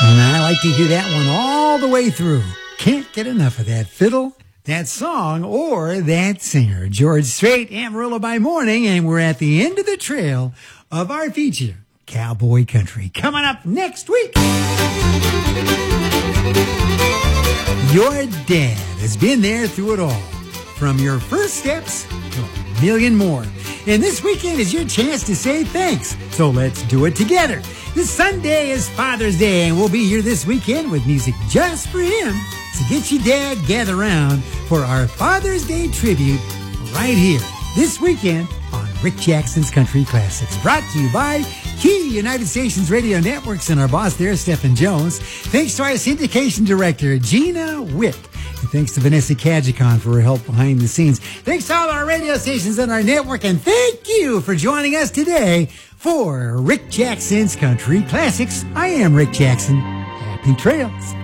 And I like to hear that one all the way through. Can't get enough of that fiddle, that song, or that singer. George Strait, Amarillo by Morning, and we're at the end of the trail of our feature, Cowboy Country. Coming up next week, your dad has been there through it all, from your first steps to a million more. And this weekend is your chance to say thanks, so let's do it together. This Sunday is Father's Day, and we'll be here this weekend with music just for him. So get your dad, gather around for our Father's Day tribute right here this weekend on Rick Jackson's Country Classics. Brought to you by Key United Stations Radio Networks and our boss there, Stephen Jones. Thanks to our syndication director, Gina Witt. And thanks to Vanessa Kajikon for her help behind the scenes. Thanks to all our radio stations on our network. And thank you for joining us today for Rick Jackson's Country Classics. I am Rick Jackson. Happy trails.